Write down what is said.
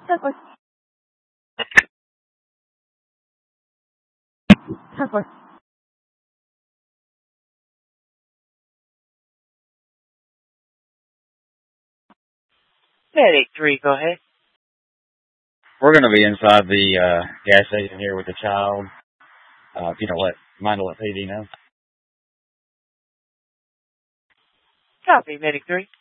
10-4. 10-4. Medic 3, go ahead. We're going to be inside the gas station here with the child. If you don't mind to let PD know. Copy, Medic 3.